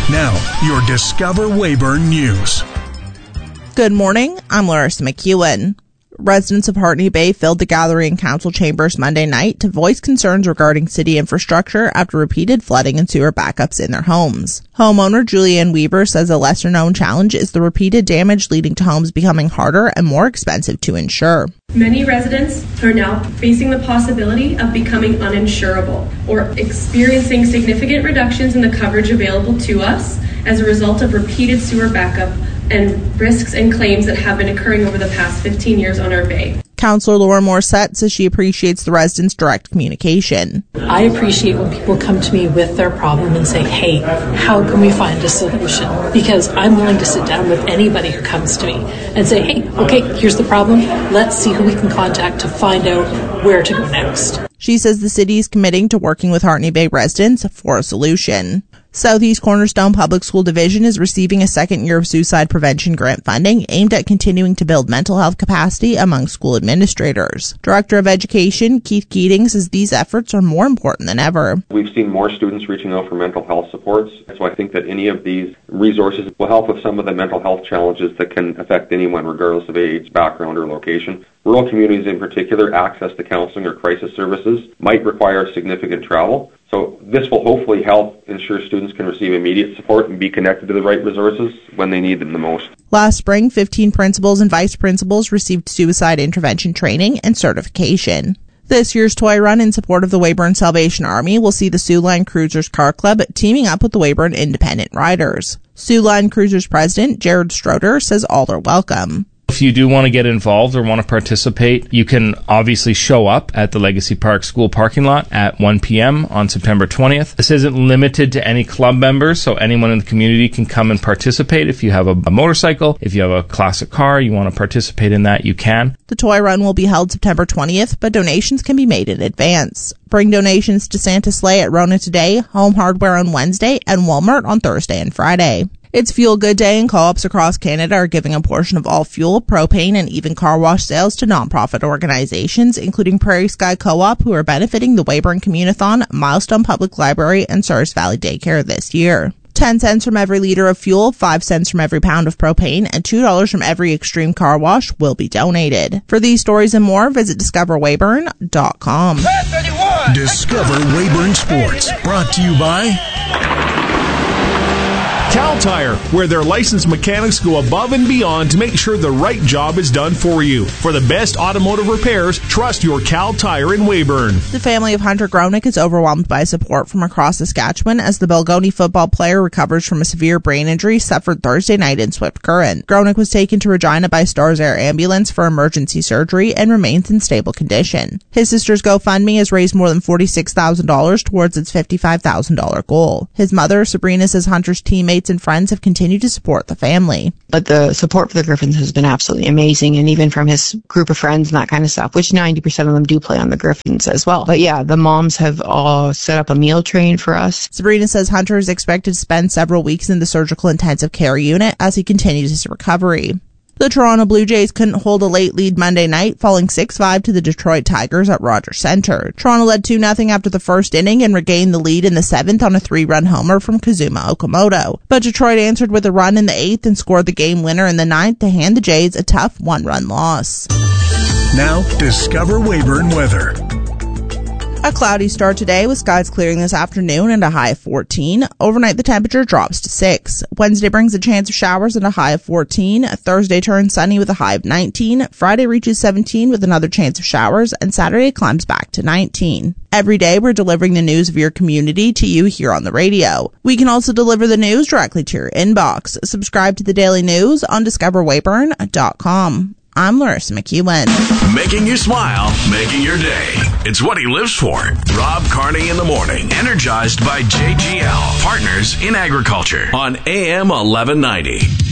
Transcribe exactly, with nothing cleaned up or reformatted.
Now, your Discover Weyburn News. Good morning, I'm Larissa McEwen. Residents of Hartney Bay filled the gallery and council chambers Monday night to voice concerns regarding city infrastructure after repeated flooding and sewer backups in their homes. Homeowner Julianne Weaver says a lesser-known challenge is the repeated damage leading to homes becoming harder and more expensive to insure. Many residents are now facing the possibility of becoming uninsurable or experiencing significant reductions in the coverage available to us as a result of repeated sewer backup and risks and claims that have been occurring over the past fifteen years on our bay. Councillor Laura Morissette says she appreciates the residents' direct communication. I appreciate when people come to me with their problem and say, hey, how can we find a solution? Because I'm willing to sit down with anybody who comes to me and say, hey, okay, here's the problem. Let's see who we can contact to find out where to go next. She says the city is committing to working with Hartney Bay residents for a solution. Southeast Cornerstone Public School Division is receiving a second year of suicide prevention grant funding aimed at continuing to build mental health capacity among school administrators. Director of Education Keith Keating says these efforts are more important than ever. We've seen more students reaching out for mental health supports, so I think that any of these resources will help with some of the mental health challenges that can affect anyone regardless of age, background, or location. Rural communities in particular, access to counseling or crisis services might require significant travel. So this will hopefully help ensure students can receive immediate support and be connected to the right resources when they need them the most. Last spring, fifteen principals and vice principals received suicide intervention training and certification. This year's toy run in support of the Weyburn Salvation Army will see the Siouxline Cruisers Car Club teaming up with the Weyburn Independent Riders. Siouxline Cruisers President Jared Stroder says all are welcome. If you do want to get involved or want to participate, you can obviously show up at the Legacy Park School parking lot at one p.m. on September twentieth. This isn't limited to any club members, so anyone in the community can come and participate. If you have a, a motorcycle, if you have a classic car, you want to participate in that, you can. The toy run will be held September twentieth, but donations can be made in advance. Bring donations to Santa Sleigh at Rona today, Home Hardware on Wednesday, and Walmart on Thursday and Friday. It's Fuel Good Day, and co-ops across Canada are giving a portion of all fuel, propane, and even car wash sales to nonprofit organizations, including Prairie Sky Co-op, who are benefiting the Weyburn Communathon, Milestone Public Library, and Sars Valley Daycare this year. ten cents from every liter of fuel, five cents from every pound of propane, and two dollars from every Extreme car wash will be donated. For these stories and more, visit discover weyburn dot com. Discover Weyburn Sports, brought to you by Cal Tire, where their licensed mechanics go above and beyond to make sure the right job is done for you. For the best automotive repairs, trust your Cal Tire in Weyburn. The family of Hunter Gronick is overwhelmed by support from across Saskatchewan as the Balgonie football player recovers from a severe brain injury suffered Thursday night in Swift Current. Gronick was taken to Regina by Stars Air Ambulance for emergency surgery and remains in stable condition. His sister's GoFundMe has raised more than forty-six thousand dollars towards its fifty-five thousand dollars goal. His mother, Sabrina, says Hunter's teammates and friends have continued to support the family. But the support for the Griffins has been absolutely amazing, and even from his group of friends and that kind of stuff, which ninety percent of them do play on the Griffins as well. But yeah, the moms have all set up a meal train for us. Sabrina says Hunter is expected to spend several weeks in the surgical intensive care unit as he continues his recovery. The Toronto Blue Jays couldn't hold a late lead Monday night, falling six five to the Detroit Tigers at Rogers Centre. Toronto led two nothing after the first inning and regained the lead in the seventh on a three-run homer from Kazuma Okamoto. But Detroit answered with a run in the eighth and scored the game winner in the ninth to hand the Jays a tough one-run loss. Now, Discover Weyburn weather. A cloudy start today with skies clearing this afternoon and a high of fourteen. Overnight, the temperature drops to six. Wednesday brings a chance of showers and a high of fourteen. Thursday turns sunny with a high of nineteen. Friday reaches seventeen with another chance of showers, and Saturday climbs back to nineteen. Every day, we're delivering the news of your community to you here on the radio. We can also deliver the news directly to your inbox. Subscribe to the Daily News on discover weyburn dot com. I'm Larissa McEwen. Making you smile, making your day. It's what he lives for. Rob Carney in the morning. Energized by J G L, Partners in Agriculture on A M eleven ninety.